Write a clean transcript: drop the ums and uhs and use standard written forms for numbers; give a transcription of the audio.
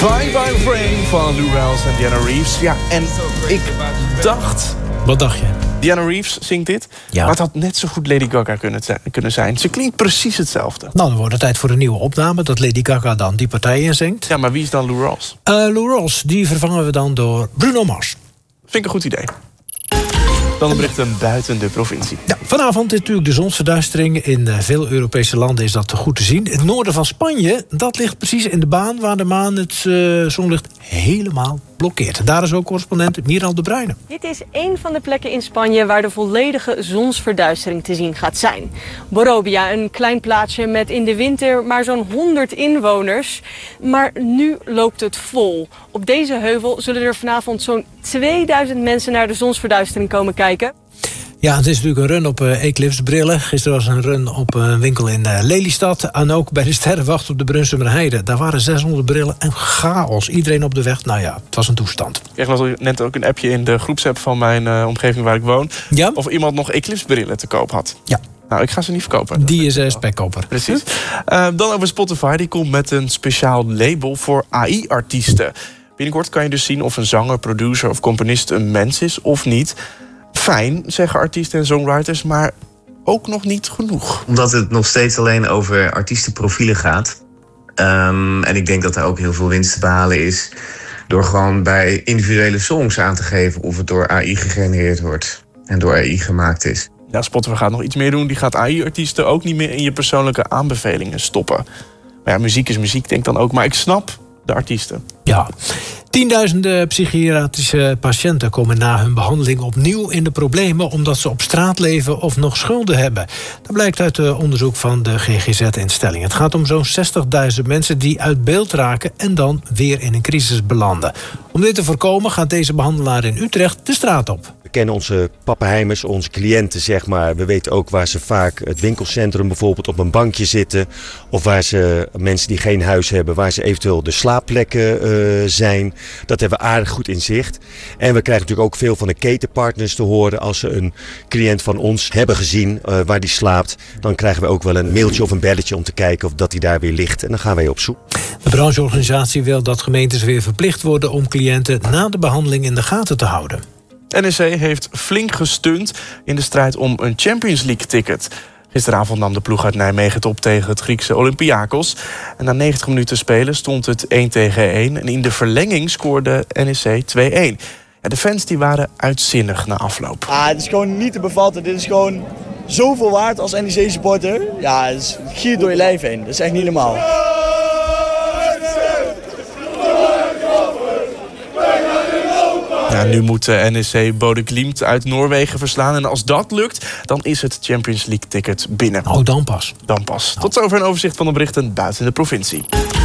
Fine by Frame van Lou Rawls en Diana Reeves. Ja, en ik dacht... Wat dacht je? Diana Reeves zingt dit, ja. Maar het had net zo goed Lady Gaga kunnen zijn. Ze klinkt precies hetzelfde. Nou, dan wordt het tijd voor een nieuwe opname, dat Lady Gaga dan die partij inzingt. Ja, maar wie is dan Lou Rawls? Lou Rawls, die vervangen we dan door Bruno Mars. Vind ik een goed idee. Dan berichten buiten de provincie. Ja, vanavond is natuurlijk de zonsverduistering. In veel Europese landen is dat goed te zien. Het noorden van Spanje, dat ligt precies in de baan waar de maan het zonlicht helemaal blokkeert. Daar is ook correspondent Miral de Bruyne. Dit is één van de plekken in Spanje waar de volledige zonsverduistering te zien gaat zijn. Borovia, een klein plaatsje met in de winter maar zo'n 100 inwoners. Maar nu loopt het vol. Op deze heuvel zullen er vanavond zo'n 2000 mensen naar de zonsverduistering komen kijken. Ja, het is natuurlijk een run op Eclipse-brillen. Gisteren was een run op een winkel in Lelystad. En ook bij de Sterrenwacht op de Brunsumerheide. Daar waren 600 brillen en chaos. Iedereen op de weg. Nou ja, het was een toestand. Ik kreeg net ook een appje in de groepsapp van mijn omgeving waar ik woon. Ja? Of iemand nog Eclipse-brillen te koop had. Ja. Nou, ik ga ze niet verkopen. Die is spekkoper. Precies. Dan over Spotify. Die komt met een speciaal label voor AI-artiesten. Binnenkort kan je dus zien of een zanger, producer of componist een mens is of niet. Fijn, zeggen artiesten en songwriters, maar ook nog niet genoeg. Omdat het nog steeds alleen over artiestenprofielen gaat. En ik denk dat er ook heel veel winst te behalen is door gewoon bij individuele songs aan te geven of het door AI gegenereerd wordt en door AI gemaakt is. Ja, Spotify gaat nog iets meer doen. Die gaat AI-artiesten ook niet meer in je persoonlijke aanbevelingen stoppen. Maar ja, muziek is muziek, denk dan ook. Maar ik snap de artiesten. Ja. Tienduizenden psychiatrische patiënten komen na hun behandeling opnieuw in de problemen omdat ze op straat leven of nog schulden hebben. Dat blijkt uit onderzoek van de GGZ-instelling. Het gaat om zo'n 60.000 mensen die uit beeld raken en dan weer in een crisis belanden. Om dit te voorkomen gaat deze behandelaar in Utrecht de straat op. We kennen onze pappenheimers, onze cliënten, zeg maar. We weten ook waar ze vaak het winkelcentrum bijvoorbeeld op een bankje zitten. Of waar ze mensen die geen huis hebben, waar ze eventueel de slaapplekken zijn. Dat hebben we aardig goed in zicht. En we krijgen natuurlijk ook veel van de ketenpartners te horen. Als ze een cliënt van ons hebben gezien waar die slaapt, dan krijgen we ook wel een mailtje of een belletje om te kijken of dat die daar weer ligt. En dan gaan wij op zoek. De brancheorganisatie wil dat gemeentes weer verplicht worden om cliënten na de behandeling in de gaten te houden. NEC heeft flink gesteund in de strijd om een Champions League-ticket. Gisteravond nam de ploeg uit Nijmegen het op tegen het Griekse Olympiakos. En na 90 minuten spelen stond het 1-1. En in de verlenging scoorde NEC 2-1. Ja, de fans die waren uitzinnig na afloop. Het is gewoon niet te bevatten. Dit is gewoon zoveel waard als NEC-supporter. Ja, het giert door je lijf heen. Dat is echt niet normaal. Ja, nu moet NEC Bodø Glimt uit Noorwegen verslaan. En als dat lukt, dan is het Champions League-ticket binnen. Oh, dan pas. Dan pas. Tot zover een overzicht van de berichten buiten de provincie.